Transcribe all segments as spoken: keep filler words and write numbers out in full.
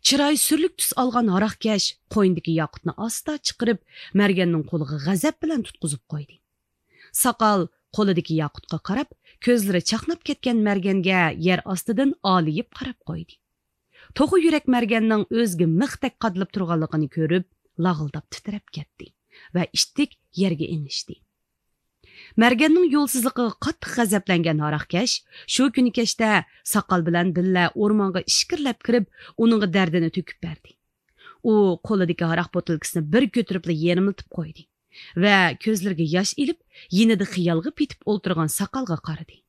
Chiroy surlik tus olgan aroqkash qo'yindagi yoqutni asta chiqarib, Marganning qo'liga g'azab bilan tutqizib qo'ydi. Saqal qo'lidagi yoqutga qarab, ko'zlari chaqnab ketgan Marganga yer ostidan oliyib qarab qo'ydi. To'g'ri yurak Marganning o'zga mixdek qadlib turganligini ko'rib, lag'ildab titrab ketdi va ishtik yerga inishdi. Marganning yo'lsizligiga qattiq g'azablangan aroqkash shu kuni kechda Saqal bilan billa o'rmonga ishkirlab kirib, uningga dardini to'kib berdi. U qo'lidagi aroq botilkasini bir ko'tirib yerimiltib qo'ydi va ko'zlariga yosh ilib, yenida xiyolga petib o'ltirgan Saqalga qaradi.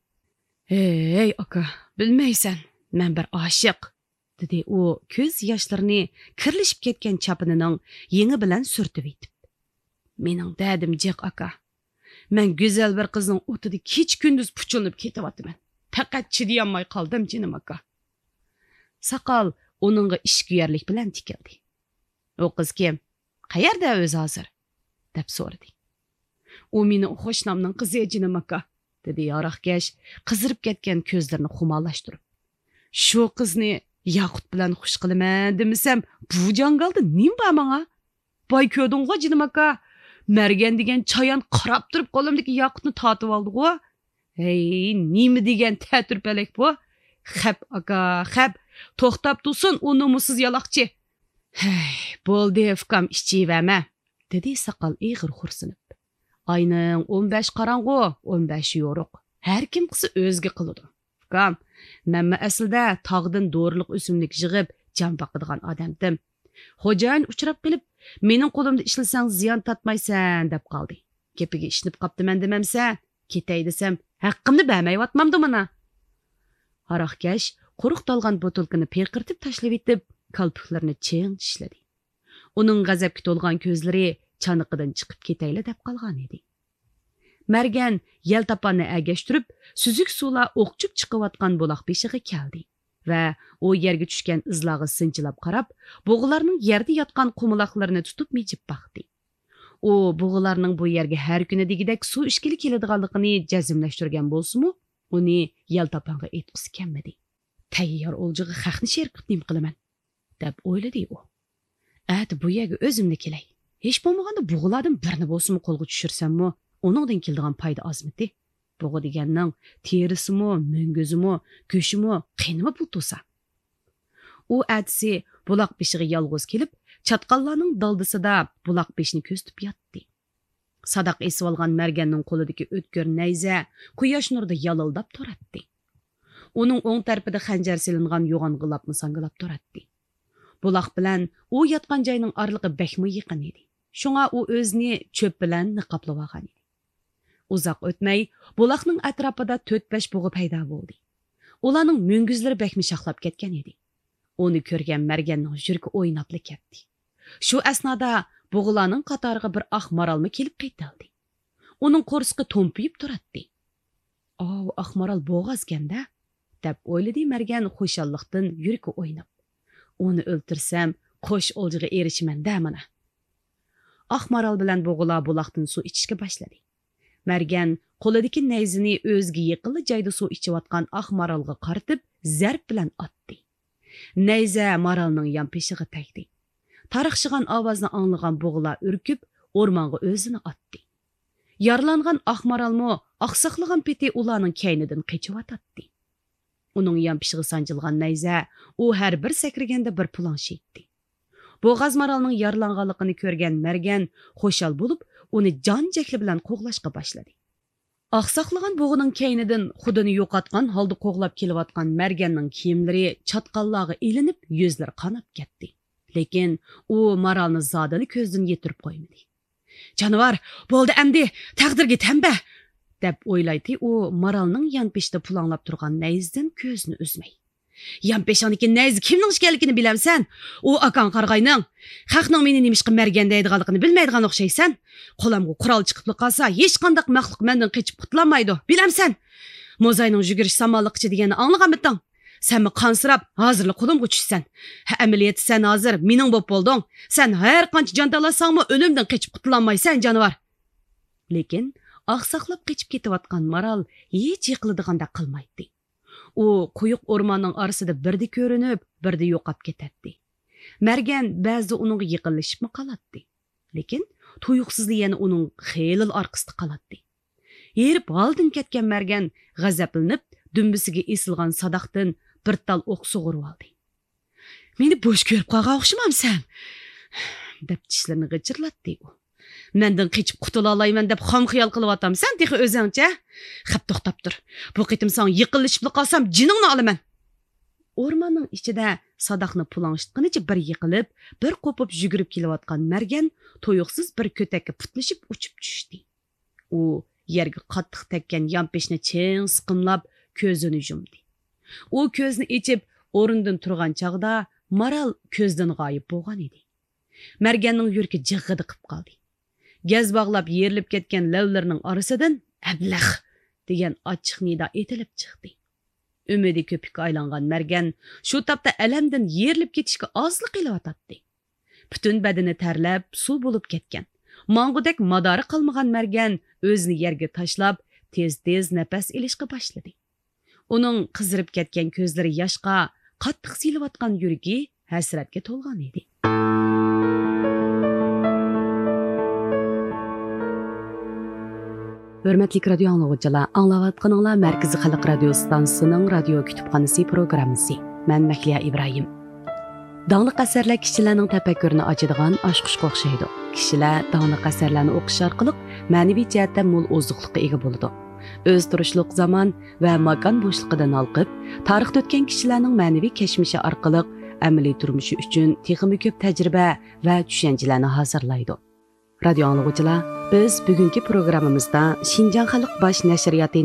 "Ey aka, bilmaysan, men bir oshiq", dedi u ko'z yoshlarini kirlishib ketgan chapinining yengi bilan surtib etib. "Mening dadim jiq aka. Men go'zal bir qizning o'tida kech kunduz puchunib ketyapman. Faqat chidayolmay qoldim jinim aka." Saqal uningga ishkuyarlik bilan tikildi. "O qiz kim? Qayerda o'zi hozir?" deb so'radi. "U meni xo'shnamning qizi jinim aka", dedi aroqkash qizirib ketgan ko'zlarini xumolashtirib. "Shu qizni Yaqut bilan xush qilaman demisam, bu jangalda nim bor menga? Boy ko'rdingmi jinim aka? Margan degan chayon qarab turib qo'limdagi Yaqutni tatib oldi-ku. Hey, nima degan ta'turpalak bu? Xap aka, xap. To'xtab tursin, u nomusiz yaloqchi." "Hey, bo'ldi, fikam ichivama", dedi Saqal ig'ir xursinib. "Ayning o'n besh qarang'u, o'n besh yo'ruq. Har kim qilsa o'zga qiladi. Fikam, men aslida tog'dan do'rliq o'simlik yig'ib, jon boqadigan odamdim. Xo'jayin uchrab qilib, mening qo'limda ishlasang ziyon tatmaysan deb qoldi. Kepiga ishnib qoptiman demamsa, ketay desam, haqqimni bermayotmamdi mana." Aroqkash quruq dalgan botulkani perqirtib tashlab etib, kalpiklarini ching tishladi. Uning g'azabga to'lgan ko'zlari chaniqidan chiqib ketayli deb qolgan edi. Margan yel topanni agashtirib, suzuk suvlar o'qchib chiqayotgan buloq beshiga keldi va u yerga tushgan izlarga sinchilab qarab, bug'ularning yerda yotgan qumuloqlarini tutib mechib baqdi. U bug'ularning bu yerga har kuni degidek suv ishkili keladiganligini jazmlashtirgan bo'lsa-mu, uni yel topanga aytqisi kelmadi. "Tayyor o'ljiga xaqni sher qilib qilaman", deb o'yladi u. "At bu yerga o'zimni kelay. Hech bo'lmaganda bug'ulardan birini bo'lsa-mu qo'lga tushirsammi, uningdan keladigan foyda ozmidi. Bug'u deganning terisimi, munguzimi, go'shimi, qinimi pul tursa." U atsi buloq beshiga yolg'iz kelib, chatqallarning daldisida buloq beshini ko'ztib yotdi. Sadaq esib olgan Marganning qo'lidagi o'tkir nayza quyosh nurida yalildab turatdi. Uning o'ng tarafida xanjar silingan yo'g'on g'ilabni sangilab turatdi. Buloq bilan u yotgan joyning orlig'i bekmi yaqin edi. Shunga u o'zini cho'p bilan niqoblab olgan edi. Uzoq o'tmay, buloqning atrofida to'rt besh bug'i paydo bo'ldi. Ularning munguzlari bekmi shaqlab ketgan edi. Uni ko'rgan Marganning yuragi o'ynabli ketdi. Shu asnoda bug'ularning qatoriga bir oq maralmi kelib qaytildi. Uning qo'rsqi to'mpiyib turatdi. "O, oq maral bo'g'azganda", deb o'yladi Margan xushalliqdan yuragi o'ynab. "Uni o'ltirsam, qo'sh o'ljiga erishiman-da mana." Oq maral bilan bug'ular buloqdan suv ichishga boshladi. Margan qo'lidagi nayzini o'zga yaqinli joyda suv ichayotgan oq maralga qaratib, zarb bilan otdi. Nayza maralning yon peshiga tegdi. Tarixshigan ovozni anglagan bug'ular urkib, o'rmonga o'zini otdi. Yaralangan oq maralmo oqsoqlagan peti ularning kaynidan qechiyotdi. Uning yon peshiga sanjilgan nayza u har bir sakraganda bir plansh etdi. Bo'g'az maralning yaralanganligini ko'rgan Margan xo'shal bo'lib, uni jon jakli bilan qo'g'lashga boshladi. Oqsoqlagan bug'ining kaynidan xudini yo'qotgan holda qo'g'lab kelayotgan Marganning kiyimlari chatqallarga ilinib, yuzlari qonab ketdi. Lekin u maralni zodini ko'zdan yetirib qo'ymadi. "Jonivor, bo'ldi endi, taqdirga tamba", deb o'ylaydi u maralning yon peshida pulanglab turgan nayzdan ko'zni uzmay. "Yon peshiniki nayz kimning ishkanligini bilamsan? U akang qarg'ayning. Xalqning meni nimishqa Margan deydiganligini bilmaydigan o'xshaysan. Qo'limga qurol chiqib qolsa, hech qanday maxluq mendan qochib qutulmaydi. Bilamsan? Mozayning yugurish samonliqchi deganini anglaganmisan? Senmi qansirab, hozirli qo'limga tushsan. Ha, amaliyat sen hozir mening bo'lib bo'lding. Sen har qancha jon talasangmi o'limdan qochib qutulmaysan, jonivor." Lekin oqsoqlab qochib ketayotgan maral hech yiqiladiganda qilmaydi. U quyuq o'rmonning orasida birda ko'rinib, birda yo'qab ketadi. Mərgən bəzi onunğa yıqılışıpmı qalatdı. Lekin tuyuqsızlı yana onun xeylil arqısında qalatdı. Yerib haldan ketken Mərgən g'azablanib, dümbisiga esilgan sadaqdan bir tal o'q sug'urib oldi. Meni bo'sh ko'rib qolgan o'xshamamsan, deb tishlarini g'ijirlatdi u. Mendan qechib qutula olayman deb xom xiyol qilib otamsan, texi o'zingcha. Xap to'xtab tur. Bu qitim san yiqilishib qolsam, jiningni olaman. O'rmonning ichida sadaqni pulang'ishitganicha bir yiqilib, bir qo'pib yugurib kelayotgan Mərgən to'yuqsiz bir ko'takka putlashib uchib tushdi. U yerga qattiq tekkan yampeshni ching siqimlab ko'zini yumdi. U ko'zni ichib o'rindan turgan chog'da Maral ko'zdan g'oyib bo'lgan edi. Mərgənning yuragi jig'idi qilib qoldi. Gaz bog'lab yerilib ketgan lavlarning orasidan ablah degan ochiq nido etilib chiqdi. Umidi ko'pikka aylangan Mərgən shu topda alamdan yerilib ketishga ozliq qilyotdi. Butun badani tarlab suv bo'lib ketgan. Mang'udek madori qolmagan Mərgən o'zini yerga tashlab, tez-tez nafas ilishga boshladi. Uning qizirib ketgan ko'zlari yoshqa, qattiq silayotgan yuragi hasratga to'lgan edi. Hörmətli radio anlıqçılar, anlayatqanыңlar Mərkəzi Xalq Radio Stansiyasının radio kütüpxanası proqramısı. Mən Məhliya İbrahim. Dağlıq əsərlər kişilərin təfəkkürünü açıdığan aşqışqa oxşaydı. Kişilər dağlıq əsərlərini oxuş arqılıq mənəvi cəhətdən mol ozuqluqqa ega bo'ladi. Öz turishliq zaman və makan boşluğundan alqıb, tarixdə o'tgan kişilərin mənəvi keçmişi arqılıq əməli turmuşu üçün texmi köp təcrübə və düşüncələrini hazırlaydı. Radio anlıqçılar, biz bugünkü proqramımızda Şinjan Xalq Baş Nəşriyyatı